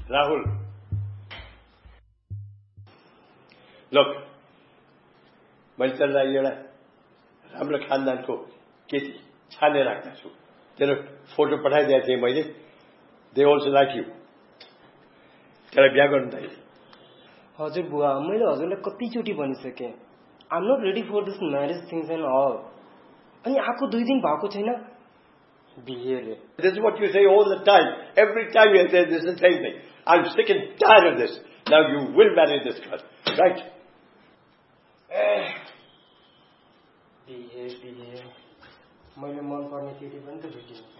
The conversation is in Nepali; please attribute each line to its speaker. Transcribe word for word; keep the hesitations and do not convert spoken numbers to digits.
Speaker 1: Rahul, look, मैले तिमीलाई एउटा राम्रो खानदानको केटी छानेर राख्दा छु तेरो फोटो पठाइदिएको थिएँ मैले दे अल्सो लाइक यु तेरा बिहा गर्नु त
Speaker 2: हजुर बुवा मैले हजुरलाई कतिचोटि भनिसकेँ आइ am not ready for this marriage things and all अनि आएको दुई दिन भएको छैन बिहेले
Speaker 1: This is what you say all the time. Every time you say this is the same thing. I'm sick and tired of this. Now you will marry this girl. Right?
Speaker 2: बिहे बिहे मैले मन पर्ने केटी पनि त भेटिनँ